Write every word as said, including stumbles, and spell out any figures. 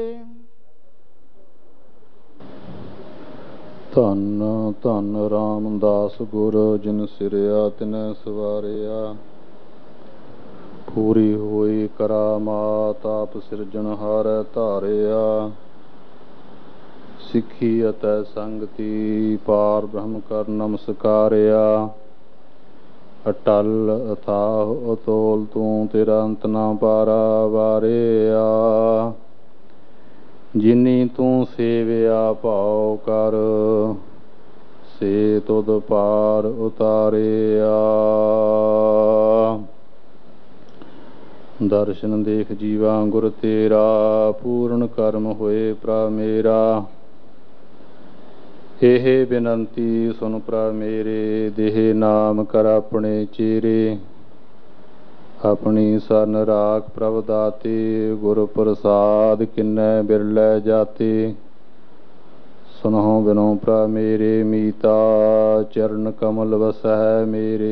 ਧੰਨ ਧੰਨ ਰਾਮਦਾਸ ਗੁਰ ਜਿਨ ਸਿਰਿਆ ਤਿਨੈ ਸਵਾਰਿਆ। ਪੂਰੀ ਹੋਈ ਕਰਾਮਾਤ ਆਪ ਸਿਰਜਣਹਾਰੈ ਧਾਰਿਆ। ਸਿੱਖੀ ਅਤੇ ਸੰਗਤੀ ਪਾਰ ਬ੍ਰਹਮ ਕਰ ਨਮਸਕਾਰਿਆ। ਅਟਲ ਅਥਾਹ ਅਤੋਲ ਤੂੰ ਤੇਰਾ ਅੰਤ ਨਾ ਪਾਰਾ ਵਾਰਿਆ। ਜਿਨੀ ਤੂੰ ਸੇਵਿਆ ਭਾਉ ਕਰ ਸੇ ਤੁਧ ਪਾਰ ਉਤਾਰਿਆ। ਦਰਸ਼ਨ ਦੇਖ ਜੀਵਾ ਗੁਰ ਤੇਰਾ ਪੂਰਨ ਕਰਮ ਹੋਏ ਪ੍ਰਭ ਮੇਰਾ। ਇਹ ਬੇਨੰਤੀ ਸੁਨ ਪ੍ਰਭ ਮੇਰੇ ਦੇਹ ਨਾਮ ਕਰ ਆਪਣੇ ਚੇਰੇ। ਆਪਣੀ ਸਰਨ ਰਾਖ ਪ੍ਰਭ ਦਾਤੇ ਗੁਰ ਪ੍ਰਸਾਦ ਕਿੰਨੇ ਬਿਰਲੇ ਜਾਤੇ। ਸੁਨਹੁ ਬਿਨੋ ਪ੍ਰਭ ਮੇਰੇ ਮੀਤਾ ਚਰਨ ਕਮਲ ਵਸਹਿ ਮੇਰੇ।